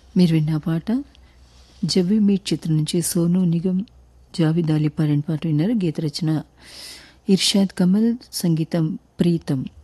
మీరు విన్న పాట జవ్వి మీట్ చిత్రం నుంచి సోనూ నిగమ్ జావేద్ అలీ పాడిన పాట విన్నారు. గీత రచన ఇర్షాద్ కమల్, సంగీతం ప్రీతం.